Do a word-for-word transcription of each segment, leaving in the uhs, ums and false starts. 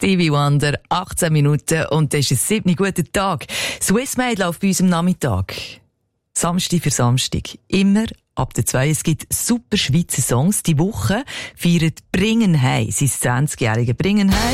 Stevie Wonder, achtzehn Minuten und das ist ein siebter guter Tag. Swiss Made läuft bei uns am Nachmittag. Samstag für Samstag. Immer ab der zwei. Es gibt super Schweizer Songs. Die Woche feiert Bringen Hei, sein zwanzigjährige Bringen Hei.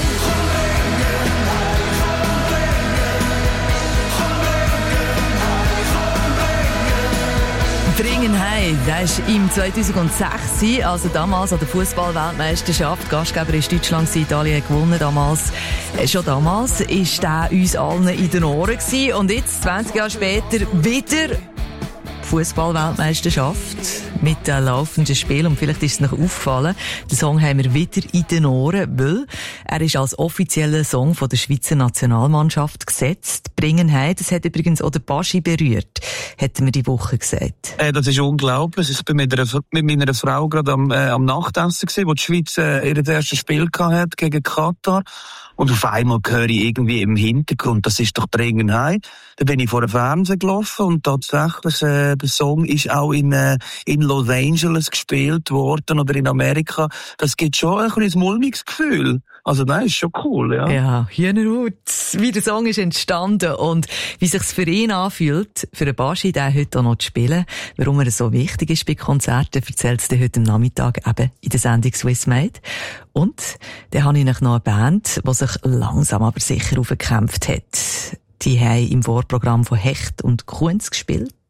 Bringen Hei, das war im zweitausendsechs, also damals an der Fußball-Weltmeisterschaft. Gastgeber ist Deutschland, Italien hat gewonnen damals. Schon damals war der uns allen in den Ohren gewesen. Und jetzt, zwanzig Jahre später, wieder Fußball-Weltmeisterschaft mit dem laufenden Spiel. Und vielleicht ist es noch aufgefallen, den Song haben wir wieder in den Ohren, weil er ist als offizieller Song von der Schweizer Nationalmannschaft gesetzt. Bringen Hei, das hat übrigens auch der Baschi berührt, hat mir die Woche gesagt. Äh, das ist unglaublich. Ich bin mit, einer, mit meiner Frau gerade am, äh, am Nachtessen gewesen, wo die Schweiz äh, ihr erstes Spiel gehabt gegen Katar. Und auf einmal höre ich irgendwie im Hintergrund, das ist doch Bringen Hei. Da bin ich vor dem Fernsehen gelaufen und tatsächlich, äh, der Song ist auch in, äh, in Los Angeles gespielt worden oder in Amerika. Das gibt schon ein bisschen ein mulmiges Gefühl. Also nein, ist schon cool, ja. Ja, Hühnerhaut, wie der Song ist entstanden und wie sich's für ihn anfühlt, für den Baschi, den heute auch noch zu spielen, warum er so wichtig ist bei Konzerten, erzählt es dir heute am Nachmittag eben in der Sendung Swiss Made. Und dann habe ich noch eine Band, die sich langsam aber sicher aufgekämpft hat. Die haben im Vorprogramm von Hecht und Kunz gespielt.